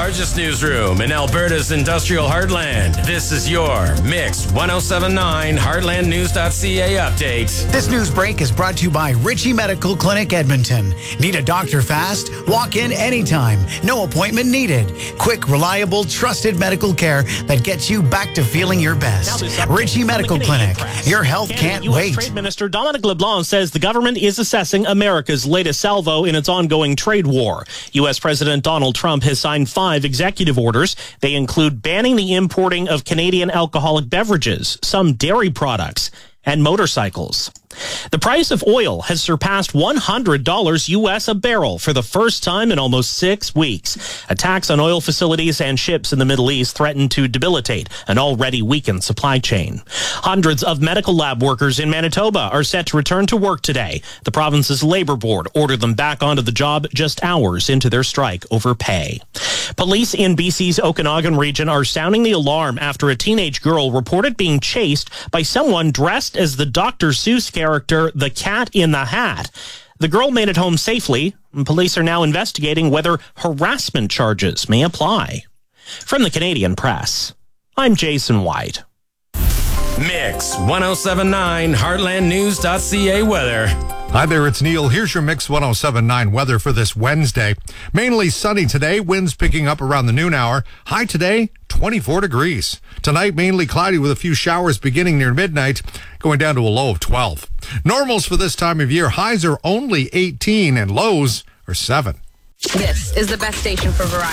largest newsroom in Alberta's industrial heartland. This is your Mix 1079 HeartlandNews.ca update. This news break is brought to you by Ritchie Medical Clinic, Edmonton. Need a doctor fast? Walk in anytime. No appointment needed. Quick, reliable, trusted medical care that gets you back to feeling your best. Ritchie Medical Clinic. Your health can't wait. Trade Minister Dominic LeBlanc says the government is assessing America's latest salvo in its ongoing trade war. U.S. President Donald Trump has signed 5 executive orders. They include banning the importing of Canadian alcoholic beverages, some dairy products, and motorcycles. The price of oil has surpassed $100 U.S. a barrel for the first time in almost 6 weeks. Attacks on oil facilities and ships in the Middle East threaten to debilitate an already weakened supply chain. Hundreds of medical lab workers in Manitoba are set to return to work today. The province's labor board ordered them back onto the job just hours into their strike over pay. Police in BC's Okanagan region are sounding the alarm after a teenage girl reported being chased by someone dressed as the Dr. Seuss character, the Cat in the Hat. The girl made it home safely, and police are now investigating whether harassment charges may apply. From the Canadian Press, I'm Jason White. Mix 1079 HeartlandNews.ca weather. Hi there, it's Neil. Here's your Mix 1079 weather for this Wednesday. Mainly sunny today, winds picking up around the noon hour. High today, 24 degrees. Tonight, mainly cloudy with a few showers beginning near midnight, going down to a low of 12. Normals for this time of year, highs are only 18 and lows are 7. This is the best station for variety.